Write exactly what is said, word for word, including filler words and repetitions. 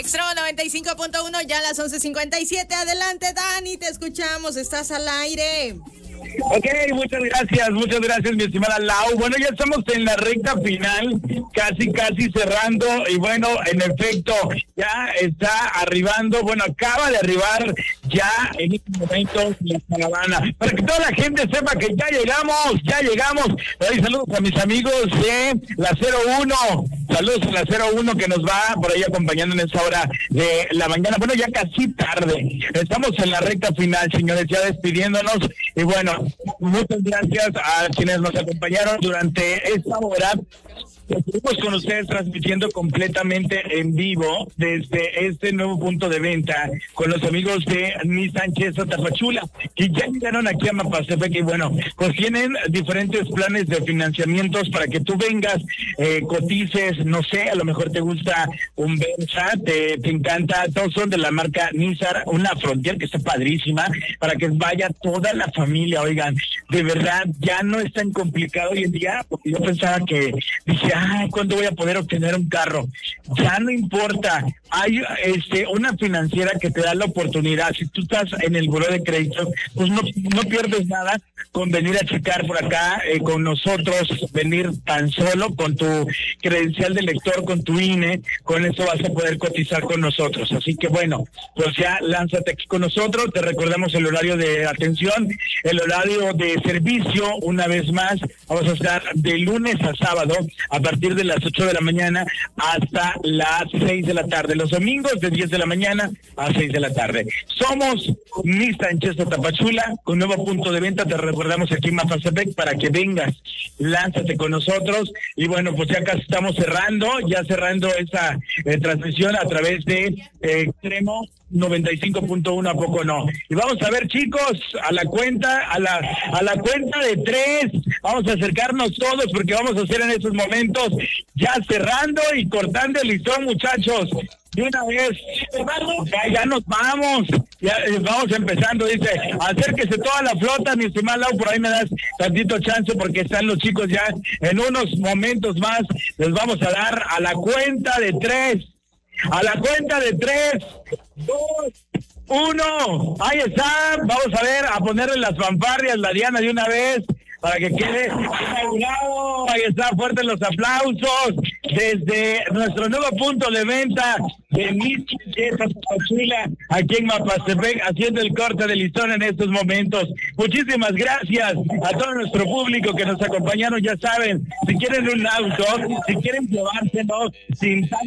Extra noventa y cinco punto uno, ya a las once cincuenta y siete. Adelante, Dani, te escuchamos, estás al aire. Ok, muchas gracias, muchas gracias, mi estimada Lau. Bueno, ya estamos en la recta final, casi, casi cerrando, y bueno, en efecto, ya está arribando, bueno, acaba de arribar ya en este momento la caravana. Para que toda la gente sepa que ya llegamos, ya llegamos. Doy saludos a mis amigos de la cero uno, saludos a la cero uno que nos va por ahí acompañando en esta hora de la mañana. Bueno, ya casi tarde, estamos en la recta final, señores, ya despidiéndonos, y bueno, muchas gracias a quienes nos acompañaron durante esta hora. Estuvimos con ustedes transmitiendo completamente en vivo desde este nuevo punto de venta con los amigos de Nissan Chesa Tapachula, que ya llegaron aquí a Mapastepec, y bueno, pues tienen diferentes planes de financiamientos para que tú vengas, eh, cotices, no sé, a lo mejor te gusta un Versa, te, te encanta, todos son de la marca Nissan, una Frontier que está padrísima, para que vaya toda la familia. Oigan, de verdad, ya no es tan complicado hoy en día, porque yo pensaba que, dije, ay, ¿cuándo voy a poder obtener un carro? Ya no importa. Hay este una financiera que te da la oportunidad. Si tú estás en el buró de crédito, pues no, no pierdes nada con venir a checar por acá eh, con nosotros, venir tan solo con tu credencial de lector, con tu I N E, con eso vas a poder cotizar con nosotros. Así que bueno, pues ya lánzate aquí con nosotros. Te recordamos el horario de atención, el horario de servicio. Una vez más, vamos a estar de lunes a sábado a partir de las ocho de la mañana hasta las seis de la tarde. Los domingos de diez de la mañana a seis de la tarde. Somos Nissan Chesa Tapachula, con nuevo punto de venta. Te recordamos aquí en Mapastepec para que vengas, lánzate con nosotros. Y bueno, pues ya casi estamos cerrando, ya cerrando esa eh, transmisión a través de eh, Extremo noventa y cinco punto uno, ¿a poco no? Y vamos a ver, chicos, a la cuenta, a la a la cuenta de tres, vamos a acercarnos todos, porque vamos a hacer en estos momentos, ya cerrando y cortando el listón, muchachos. De una vez, ya, ya nos vamos, ya eh, vamos empezando, dice, acérquese toda la flota, mi estimado Lau, por ahí me das tantito chance, porque están los chicos ya en unos momentos más, les vamos a dar a la cuenta de tres. A la cuenta de tres, dos, uno. Ahí está. Vamos a ver, a ponerle las fanfarrias, la Diana de una vez, para que quede inaugurado. Ahí está, fuertes los aplausos desde nuestro nuevo punto de venta de Nissan Chesa Tapachula, aquí en Mapastepec, haciendo el corte de listón en estos momentos. Muchísimas gracias a todo nuestro público que nos acompañaron. Ya saben, si quieren un auto, si quieren llevárselo sin